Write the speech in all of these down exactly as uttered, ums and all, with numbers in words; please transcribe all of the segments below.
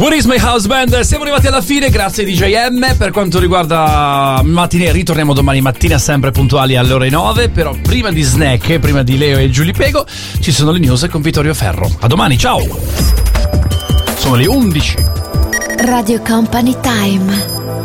Where is my house band? Siamo arrivati alla fine, grazie D J M. Per quanto riguarda mattine, ritorniamo domani mattina sempre puntuali alle ore nove. Però prima di Snack, prima di Leo e Giulia Pego, ci sono le news con Vittorio Ferro. A domani, ciao! Sono le undici. Radio Company Time.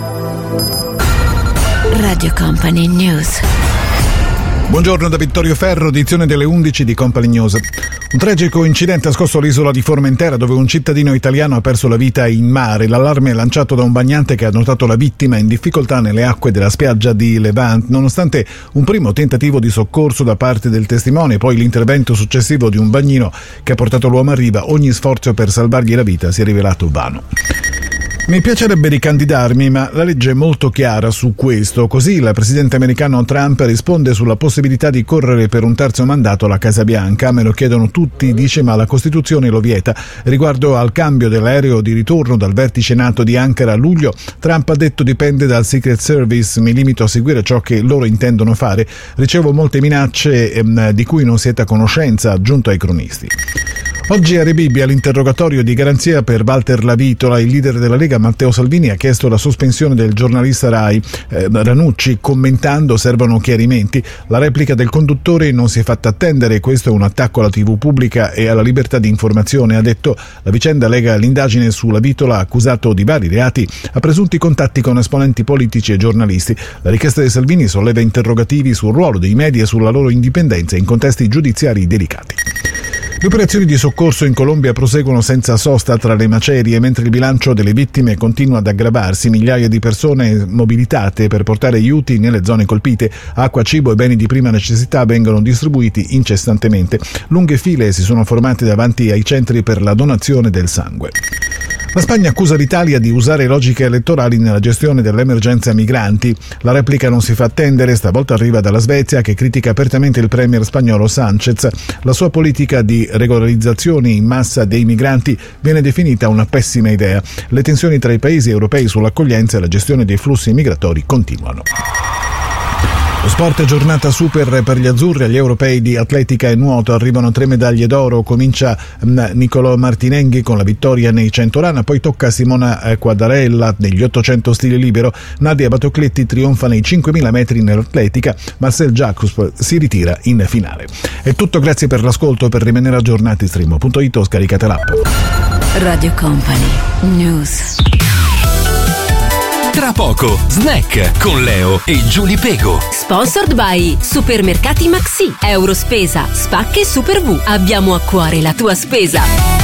Radio Company News. Buongiorno da Vittorio Ferro, edizione delle undici di Company News. Un tragico incidente ha scosso l'isola di Formentera, dove un cittadino italiano ha perso la vita in mare. L'allarme è lanciato da un bagnante che ha notato la vittima in difficoltà nelle acque della spiaggia di Levant, nonostante un primo tentativo di soccorso da parte del testimone e poi l'intervento successivo di un bagnino che ha portato l'uomo a riva. Ogni sforzo per salvargli la vita si è rivelato vano. Mi piacerebbe ricandidarmi, ma la legge è molto chiara su questo. Così il presidente americano Trump risponde sulla possibilità di correre per un terzo mandato alla Casa Bianca. Me lo chiedono tutti, dice, ma la Costituzione lo vieta. Riguardo al cambio dell'aereo di ritorno dal vertice NATO di Ankara a luglio, Trump ha detto dipende dal Secret Service, mi limito a seguire ciò che loro intendono fare. Ricevo molte minacce ehm, di cui non siete a conoscenza, ha aggiunto ai cronisti. Oggi a Rebibbia l'interrogatorio di garanzia per Walter Lavitola. Il leader della Lega Matteo Salvini ha chiesto la sospensione del giornalista Rai eh, Ranucci, commentando servono chiarimenti. La replica del conduttore non si è fatta attendere, questo è un attacco alla tivù pubblica e alla libertà di informazione, ha detto. La vicenda lega l'indagine su Lavitola, accusato di vari reati, a presunti contatti con esponenti politici e giornalisti. La richiesta di Salvini solleva interrogativi sul ruolo dei media e sulla loro indipendenza in contesti giudiziari delicati. Le operazioni di soccorso in Colombia proseguono senza sosta tra le macerie, mentre il bilancio delle vittime continua ad aggravarsi. Migliaia di persone mobilitate per portare aiuti nelle zone colpite. Acqua, cibo e beni di prima necessità vengono distribuiti incessantemente. Lunghe file si sono formate davanti ai centri per la donazione del sangue. La Spagna accusa l'Italia di usare logiche elettorali nella gestione dell'emergenza migranti. La replica non si fa attendere, stavolta arriva dalla Svezia, che critica apertamente il premier spagnolo Sánchez. La sua politica di regolarizzazione in massa dei migranti viene definita una pessima idea. Le tensioni tra i paesi europei sull'accoglienza e la gestione dei flussi migratori continuano. Lo sport, giornata super per gli azzurri. Agli europei di atletica e nuoto arrivano tre medaglie d'oro. Comincia Nicolò Martinenghi con la vittoria nei cento rana, poi tocca a Simona Quadarella negli ottocento stile libero. Nadia Batocletti trionfa nei cinquemila metri nell'atletica. Marcel Jacobs si ritira in finale. È tutto, grazie per l'ascolto. Per rimanere aggiornati stream punto it o scaricate l'app. Radio Company News. Tra poco, Snack con Leo e Giulia Pego. Sponsored by Supermercati Maxi, Eurospesa, Spacche Super V. Abbiamo a cuore la tua spesa.